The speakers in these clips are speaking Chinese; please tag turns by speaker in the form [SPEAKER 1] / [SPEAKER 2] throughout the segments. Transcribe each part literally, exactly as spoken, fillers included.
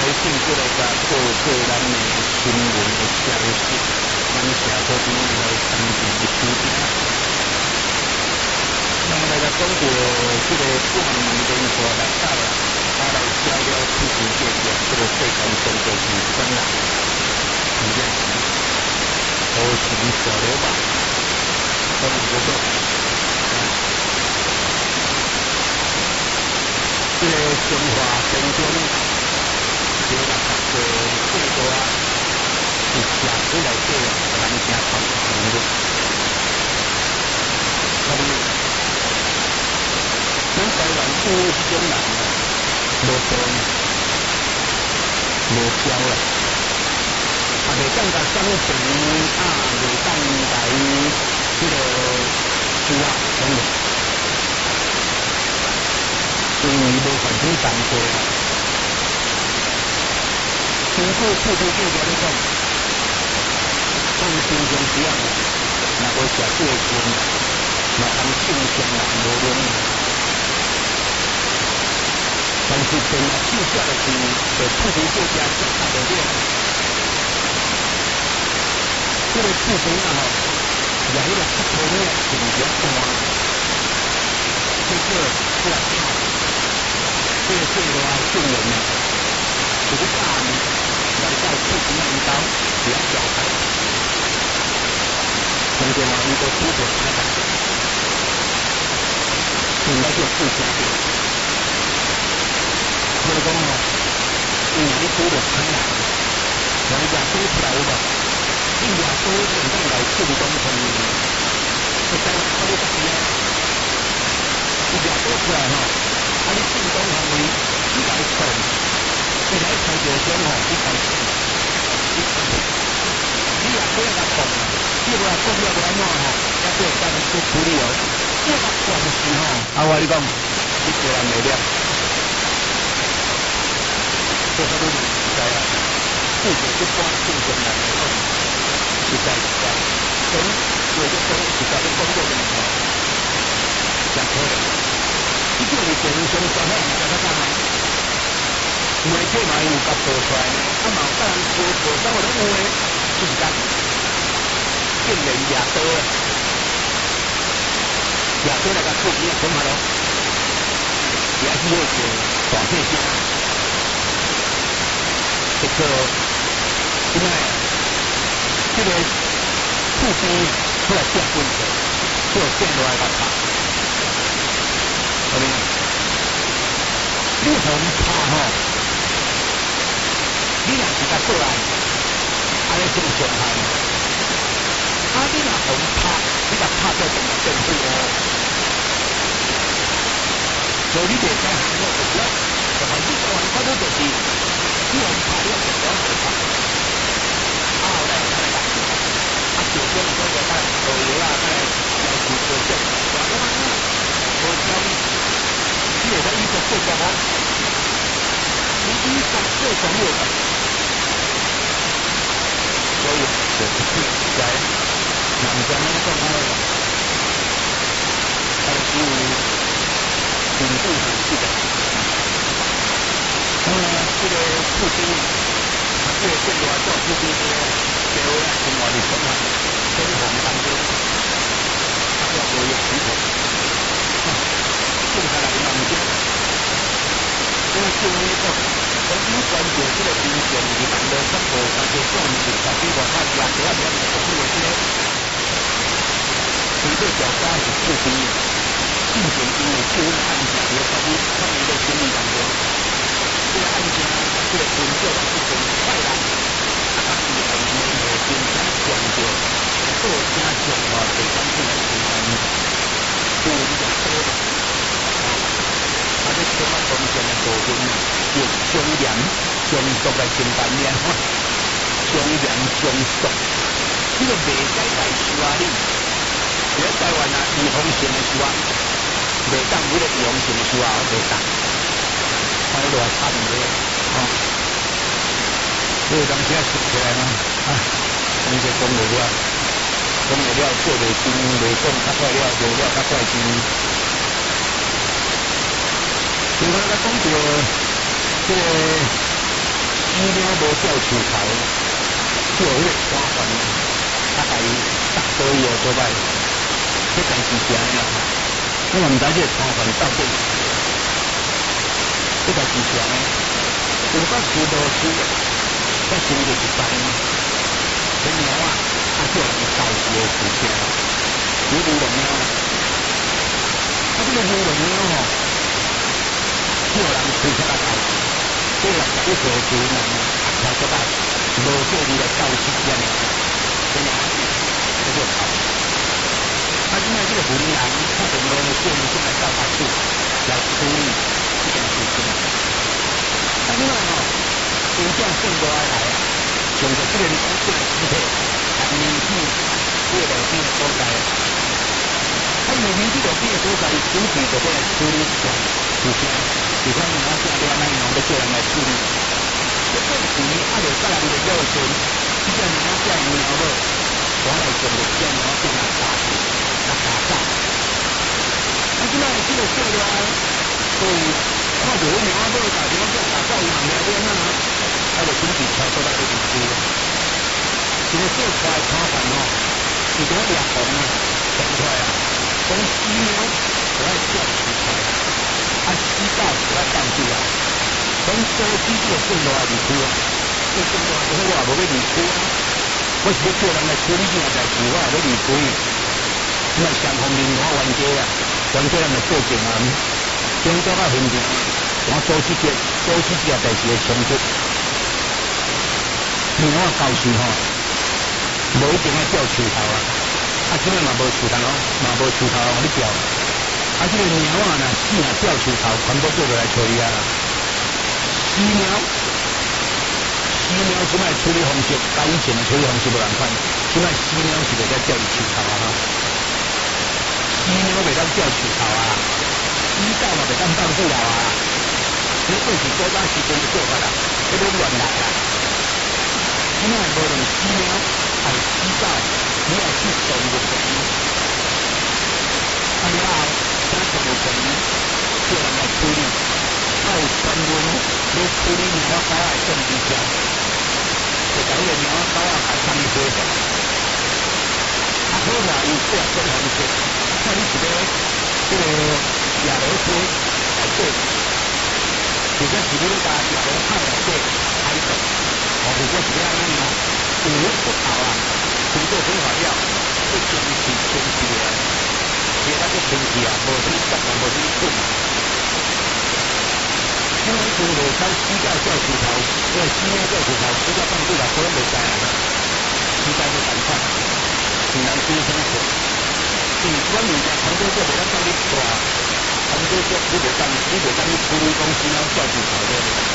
[SPEAKER 1] 性过来甲报告咱的新闻的消息，咱社这边来参与一批点。咱来甲讲到这个半年连续六届啦，他来交了世界界界这个世界上个是真人，真正是好神小流吧，好不错。这个中华田中这个六十个最多啊，是社区内底人城头前的。所以，咱台湾有迄种人无多，无少啦，啊，袂当甲生存啊，袂当来迄个主啊，讲的。因为无反正当过啊，经过处处见着你讲，放心中时啊，若无食过饭，若通正常人无容易。但是电脑手写的字，就处处见着脚踏着了。这个处处啊吼，也迄个出头呢，是比较大，结果出来吵。这个最多啊，训练呢，就是大米来到处处领导比较小台，中间嘛，一个出口开展，应该就自家的。所以讲哦，因为你出的开来，人家说出来的，你也说现在来进攻城里，就在我们这边，你也说出来哈。啊！你进攻行为，你来冲，你来冲着先吼，你开始，你你也不要甲碰，你不要讲了不安怎吼，要做咱去处理哦。你甲关系吼，啊我你讲，你个人袂了，这个都实在啦。世界一般正常人来讲，实在实在，从有的时候实在的工作人员，真可怜。这个是电商专业是啥个干嘛？媒体嘛有甲报出来，啊嘛有甲人报报啥个拢有诶，就是讲竟然夜多诶，夜多来甲处理怎么咯？也是要做大细声，这个因为这个处理出来变问题，就变落来甲拍。好哩，你红拍吼，你若是甲过来，安尼算伤害。啊，你若红拍，你甲拍做什么政府哦？所以你袂使行我就了，就反正台湾法律就是，你红拍你要怎样就拍。啊，后来再来讲，啊，就这么多个咱导游啊，咱来要求保证，我讲啊，无交易。你有在一个做什么？你一个做什么的？所以就是实在，人家那个讲啊，还是有稳定很细的。那么这个处理，他这个电话做处理这个，结果啊，生活的生活，生活当中，他要多有系统。剩下来的物件，因为正呢讲，我们关注这个民众是网络发布，但是讲是十几万块廿几万两个这个这个，其实表达是处理，进行因为这个案件的法律法律的审理当中，这个案件这个研究是很快的，啊，但是很难和经常强调，做加强化对当地的平衡，就比较多的。啊！你什么风险的部分要将严将速来承担了，将严将速，你就袂使来输啊！你，你台湾啊，预防性的输啊，袂当为了预防性的输啊，袂当，看你偌惨个，吼！所以当时啊，想起来嘛，啊，讲这讲袂了，讲袂了，做袂精，袂讲较快了，做了较快精。另外，咱讲到这个无吊树头，就迄个花环，啊，家己搭所以哦，做歹，这件事是安尼啦。我嘛毋知这个花环到底是，这件事是安尼。有法事无事，发生就是事嘛。这猫啊，啊叫人搞事的事情，有牛龙猫，啊这个牛龙猫吼，叫人开车来搞事，叫人十一岁时人啊开车来，无叫你来搞事这样，这猫啊，这叫搞事。啊，现在这个文人看到无的叫你进来告他处来处理这件事情。啊，另外吼，真正算过来来啊。从着这个鸟这个尸体，还年纪这个路边的所在，啊，因为年纪路边的所在，主治就要来处理这件事情，就讲鸟这边咱用要叫人来处理。这过时啊，就甲人就要求，这只鸟这样鸟某，我来从着这鸟变来打死，来打造。啊，即摆这个做了，所以看到鸟某打鸟这打造，伊嘛袂变啊。啊，就准备超过来去离开。这个做出来炒饭哦，是讲掠红啊，讲出来啊，讲死猫就爱叫出来，啊死狗就爱放出来，讲周期这个顺路来离开啊，这顺路之后我也无要离开啊，我是要叫人来处理这件代志，我也要离开。因为双方面我冤家啊，冤家人来报警啊，警察到现场，我阻止这阻止这件代志的冲突。猫啊，搞事吼，无一定要吊树头啊，啊，即摆嘛无树头哦，嘛无树头互你吊，啊，即个猫啊，若死若吊树头，全部做落来找伊啊啦。死猫，死猫即摆处理方式，甲以前的处理方式无同款，即摆死猫是袂当吊伊树头啊吼，死猫袂当吊树头啊，死狗嘛袂当放树头啊，这过是古早时阵的做法啦，迄种乱来啦。现在无论死猫还是死狗，你要去动物园，啊了后，请动物园叫人来处理，啊有专门要处理猫仔狗仔的证据条，就把迄个猫仔狗仔还送去火化，啊火化有各种方式，看你是要这个野螺车来做，或者是你要甲野螺派来做海动。哦，如果是要安尼哦，有骨头啊，经过火化了，要清气清气啊，其他个清气啊，无什么脏啊，无什么菌啊。因为是落山死狗吊树头，因为死猫吊树头，死狗放出来可能袂知啊，死狗要赶快，很难出生存。所以阮物件很多个袂当当你大，很多个你袂当你袂当你处理讲死猫吊树头的。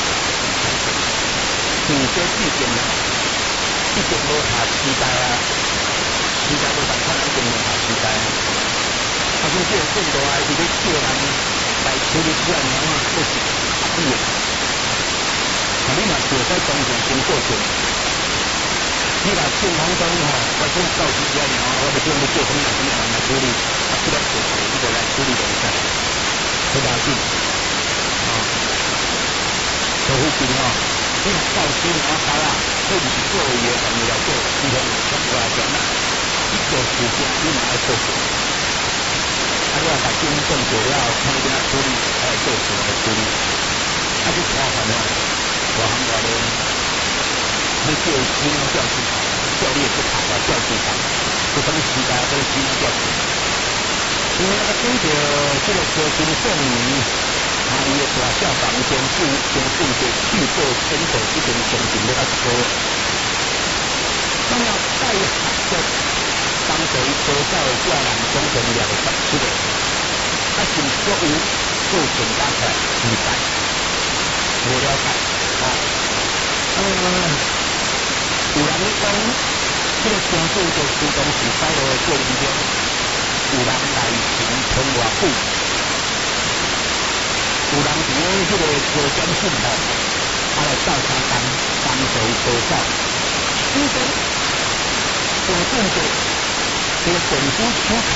[SPEAKER 1] 所以这毕竟啊，一定无下时代啊，时代无同款，一定无下时代啊。啊，所以这个顺路来，伊咧叫人来处理这个猫啊，这是合理的。啊，你嘛是会使当场先过去。你若顺风中吼，我想告诉这个猫，我要叫你做什么什么人来处理，啊，这个过去你就来处理就会使，不要紧。啊，除非是吼。你若到死猫仔啊，你毋是做伊个行为来做，伊向冲过来点啊，你做事情你嘛爱报警。啊，你若把警政做了，看你怎啊处理，爱做事来处理。啊，你麻烦哦，大行大路，你叫伊死猫吊树头，叫你也不怕啊，吊树头，不什么时代都死猫吊树头。因为啊，根据这个科学证明。啊！伊个大小房中数中数个去过深度一定相信要较高。当然，带合作帮助伊多少个家人总共了十七个，啊，是所有做成加起来二百，无了解哦。嗯，有人讲，这个城市就自动是走路的过程中，有人来行通偌久。有人伫咧迄个高点信号，啊来造成工工作多少？所以讲，上正个这个本书出口，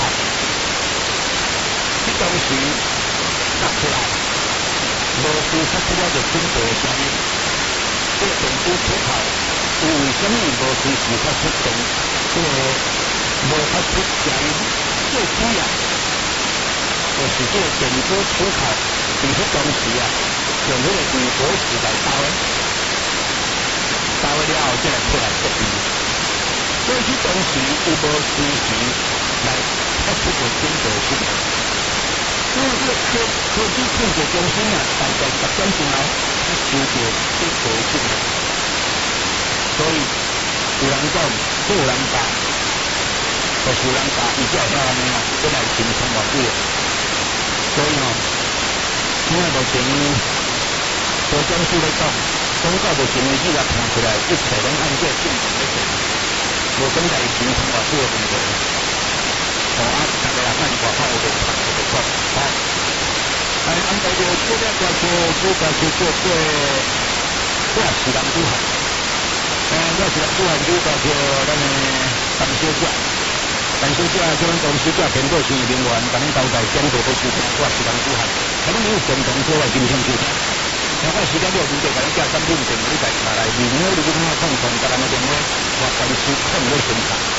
[SPEAKER 1] 这东西拿出来，无事发出了就准备啥物？ 这个电子出口，有为什么无随时发出电？这个无发出声音？最主要就是这个电子出口，有些东西啊，用这个微波时来包的，包了后再来出来设备。所以这东西有无随时来发出个警报出来。因为这个科科技控制中心啊，大概十点钟后，它收到警报出来。所以有人讲，都有人打，就是有人打，伊才会晓安尼啊，本来真空偌久。所以吼，现在目前高讲师咧讲，讲到目前为止来看出来，一切拢按照正常咧行，无讲在真空偌久的问题。哦啊，大家也看外口有在拍，有在讲，吼。哎，安排着这个大车，这大车做过过四人组合。诶，我是主办组包括咱诶陈小姐，陈小姐叫咱公司叫苹果生意人员，甲恁交代检讨要收听，我是人主办，啊，恁有共同做来进行收听。那我时间了，如果甲恁叫产品电话，你家查来，二零五六五五空空，甲咱个电话，我公司控制生产。